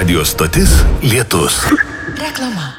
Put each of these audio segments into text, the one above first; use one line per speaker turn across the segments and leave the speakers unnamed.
Radio stotis Lietus.
Reklama.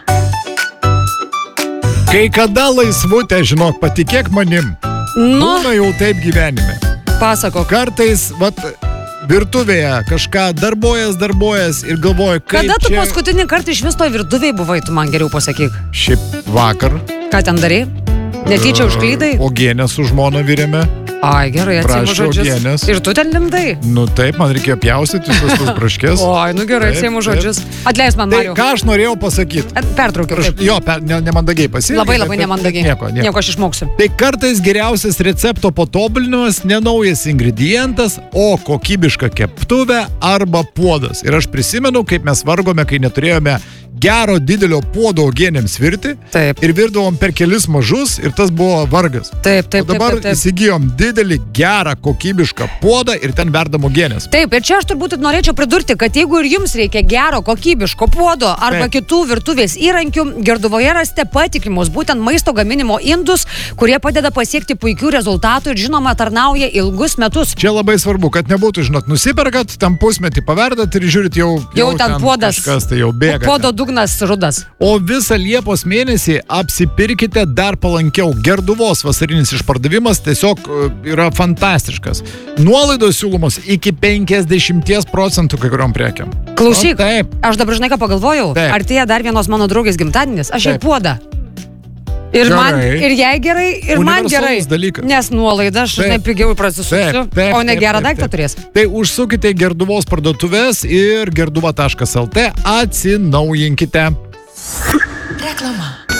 Kai kada laisvutė, žinok, patikėk manim. Būna jau taip gyvenime.
Pasako.
Kartais, virtuvėje kažką darbuojas ir galvoju, kaip
Kada tu
čia...
paskutinį kartą iš vis to virtuvėje buvai, tu man geriau pasakyk.
Šiaip vakar.
Ką ten darai? Netyčia užklydai?
Uogienę su žmona virėme.
Ai, gerai, atsiimu
Prašiau
žodžius.
uogienės.
Ir tu ten lindai?
Nu taip, man reikėjo pjaustyti visus tos braškės.
Oi, nu gerai,
Taip,
atsiimu
taip.
žodžius. Atleis man,
Tai
Mariau.
ką aš norėjau pasakyti?
Pertraukiau. taip.
Jo, nemandagiai pasakyti.
Labai nemandagiai. Nieko aš išmoksiu.
Tai kartais geriausias recepto patobulinimas ne naujas ingredientas, o kokybiška keptuvė arba puodas. Ir aš prisimenu, kaip mes vargome, kai neturėjome gero didelio puodo uogienėms virti.
Taip.
Ir virdavom per kelis mažus ir tas buvo vargas.
Taip.
O dabar įsigijom didelį, gerą, kokybišką puodą ir ten verdam uogienės.
Taip, ir čia aš turbūt norėčiau pridurti, kad jeigu ir jums reikia gero, kokybiško puodo arba
Taip.
kitų virtuvės įrankių, Gerduvoje rasite patikimus būtent maisto gaminimo indus, kurie padeda pasiekti puikių rezultatų ir žinoma tarnauja ilgus metus.
Čia labai svarbu, kad nebūtų, žinot, nusiperkat, tam pusmetį paverdat ir žiūrit
Jau ten puodas.
Kažkas tai jau bėga.
Puodo dugnas rudas.
O visą Liepos mėnesį apsipirkite dar palankiau. Gerduvos vasarinis išpardavimas tiesiog yra fantastiškas. Nuolaidos siūlomos iki 50% kai kuriom prekiam.
Klausyk,
Taip.
aš dabar žinai ką pagalvojau,
Taip.
artėja dar vienos mano draugės gimtadienis, aš jai
Taip.
puodą. Ir, man,
Gerai.
ir jai gerai, ir man gerai.
Universalus dalykas.
Nes nuolaida aš
Taip.
pigiau prasisuksiu, o ne gerą daiktą turės.
Tai užsukite į Gerduvos parduotuvės ir gerduva.lt atsinaujinkite.
Reklama.